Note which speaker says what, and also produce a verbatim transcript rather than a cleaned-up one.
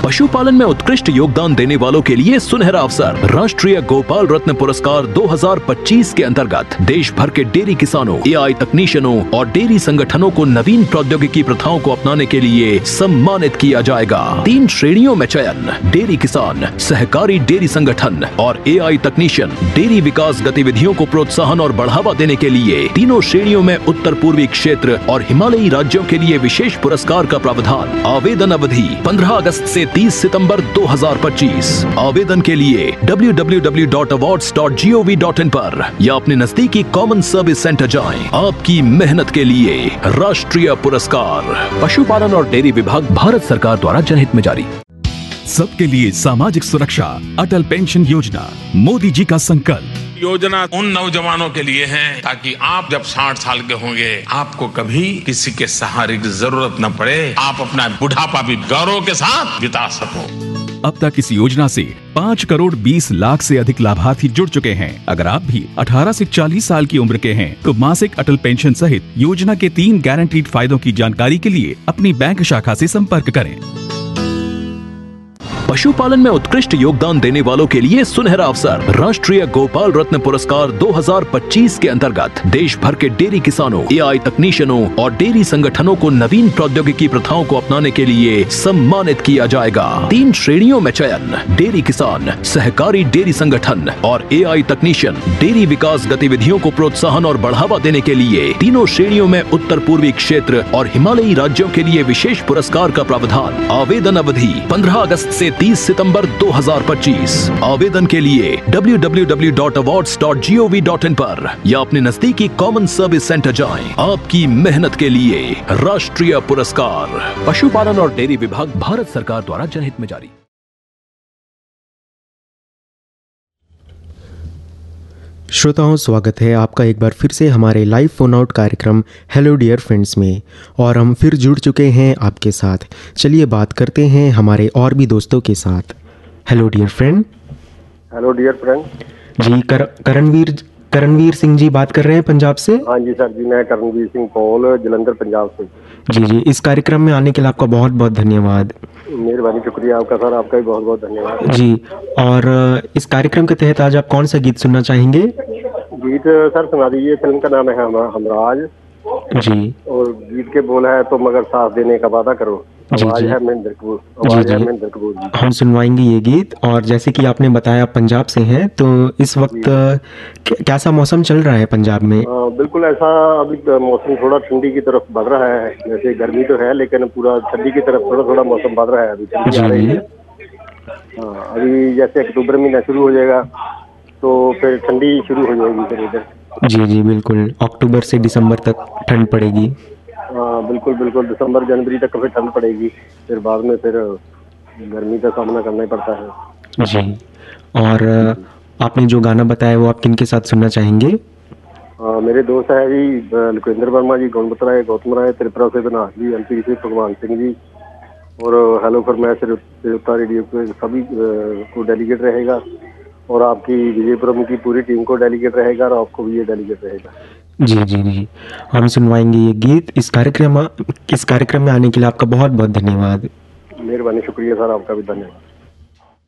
Speaker 1: पशुपालन में उत्कृष्ट योगदान देने वालों के लिए सुनहरा अवसर। राष्ट्रीय गोपाल रत्न पुरस्कार दो हज़ार पच्चीस के अंतर्गत देश भर के डेयरी किसानों, एआई तकनीशियनों और डेयरी संगठनों को नवीन प्रौद्योगिकी प्रथाओं को अपनाने के लिए सम्मानित किया जाएगा। तीन श्रेणियों में चयन: डेयरी किसान, सहकारी डेयरी संगठन और एआई तकनीशियन। डेयरी विकास गतिविधियों को प्रोत्साहन और बढ़ावा देने के लिए तीनों श्रेणियों में उत्तर पूर्वी क्षेत्र और हिमालयी राज्यों के लिए विशेष पुरस्कार का प्रावधान। आवेदन अवधि पंद्रह अगस्त से तीस सितंबर दो हज़ार पच्चीस। आवेदन के लिए W W W dot awards dot G O V dot in पर या अपने नजदीकी कॉमन सर्विस सेंटर जाएं। आपकी मेहनत के लिए राष्ट्रीय पुरस्कार। पशुपालन और डेयरी विभाग, भारत सरकार द्वारा जनहित में जारी।
Speaker 2: सबके लिए सामाजिक सुरक्षा, अटल पेंशन योजना, मोदी जी का संकल्प।
Speaker 3: योजना उन नौजवानों के लिए है ताकि आप जब साठ साल के होंगे आपको कभी किसी के सहारे की जरूरत न पड़े, आप अपना बुढ़ापा भी गौरव के साथ बिता सको।
Speaker 2: अब तक इस योजना से पाँच करोड़ बीस लाख से अधिक लाभार्थी जुड़ चुके हैं। अगर आप भी अठारह से चालीस साल की उम्र के हैं तो मासिक अटल पेंशन सहित योजना के तीन गारंटीड फायदों की जानकारी के लिए अपनी बैंक शाखा से संपर्क करें।
Speaker 1: पशुपालन में उत्कृष्ट योगदान देने वालों के लिए सुनहरा अवसर। राष्ट्रीय गोपाल रत्न पुरस्कार दो हज़ार पच्चीस के अंतर्गत देश भर के डेयरी किसानों, एआई तकनीशियनों और डेयरी संगठनों को नवीन प्रौद्योगिकी प्रथाओं को अपनाने के लिए सम्मानित किया जाएगा। तीन श्रेणियों में चयन: डेयरी किसान, सहकारी डेयरी संगठन और एआई तकनीशियन। डेयरी विकास गतिविधियों को प्रोत्साहन और बढ़ावा देने के लिए तीनों श्रेणियों में उत्तर पूर्वी क्षेत्र और हिमालयी राज्यों के लिए विशेष पुरस्कार का प्रावधान। आवेदन अवधि पंद्रह अगस्त से तीस सितंबर दो हज़ार पच्चीस। आवेदन के लिए W W W dot awards dot G O V dot in पर या अपने नजदीकी कॉमन सर्विस सेंटर जाएं। आपकी मेहनत के लिए राष्ट्रीय पुरस्कार। पशुपालन और डेयरी विभाग, भारत सरकार द्वारा जनहित में जारी।
Speaker 4: श्रोताओं, स्वागत है आपका एक बार फिर से हमारे लाइव फोन आउट कार्यक्रम हेलो डियर फ्रेंड्स में। और हम फिर जुड़ चुके हैं आपके साथ। चलिए बात करते हैं हमारे और भी दोस्तों के साथ। Hello dear friend.
Speaker 5: Hello dear friend
Speaker 4: जी, कर, करणवीर करणवीर सिंह जी बात कर रहे हैं पंजाब से।
Speaker 5: हाँ जी सर जी, मैं करणवीर सिंह पॉल, जलंधर, पंजाब से।
Speaker 4: जी जी, इस कार्यक्रम में आने के लिए आपका बहुत बहुत धन्यवाद।
Speaker 5: मेहरबानी, शुक्रिया आपका सर, आपका भी बहुत बहुत धन्यवाद
Speaker 4: जी। और इस कार्यक्रम के तहत आज आप कौन सा गीत सुनना चाहेंगे?
Speaker 5: गीत सर सुना दीजिए। फिल्म का नाम है हम हमराज
Speaker 4: जी।
Speaker 5: और गीत के बोल है तो मगर साथ देने का वादा करो। आवाज है महेंद्र कपूर, आवाज है महेंद्र कपूर जी।
Speaker 4: हम सुनवाएंगे ये गीत। और जैसे कि आपने बताया पंजाब से हैं, तो इस वक्त कैसा मौसम चल रहा है पंजाब में?
Speaker 5: आ, बिल्कुल ऐसा, अभी मौसम थोड़ा ठंडी की तरफ बढ़ रहा है। जैसे गर्मी तो है लेकिन पूरा ठंडी की तरफ थोड़ा थोड़ा मौसम बढ़ रहा है। अभी ठंडी आ रही है। हाँ, अभी जैसे अक्टूबर महीना शुरू हो जाएगा तो फिर ठंडी शुरू हो जाएगी फिर इधर।
Speaker 4: जी जी बिल्कुल, अक्टूबर से दिसंबर तक ठंड पड़ेगी।
Speaker 5: हाँ बिल्कुल बिल्कुल, दिसंबर जनवरी तक फिर ठंड पड़ेगी। फिर बाद में फिर गर्मी का सामना करना ही पड़ता है
Speaker 4: जी। और आपने जो गाना बताया वो आप किन के साथ सुनना चाहेंगे?
Speaker 5: आ, मेरे दोस्त है जी लुकेंद्र वर्मा जी, गौनपत राय, गौतम राय, त्रिपुरा से बनास जी, एम पी से भगवान सिंह जी। और हेलो फरमाइश सिरुता रेडियो के सभी को डेलीगेट रहेगा। और आपकी विजयपुरम की पूरी टीम को डेलीगेट रहेगा और आपको भी ये डेलीगेट रहेगा।
Speaker 4: जी जी जी, हम सुनवाएंगे ये गीत। इस कार्यक्रम इस कार्यक्रम में आने के लिए आपका बहुत बहुत धन्यवाद।
Speaker 5: मेहरबानी, शुक्रिया सर, आपका भी धन्यवाद।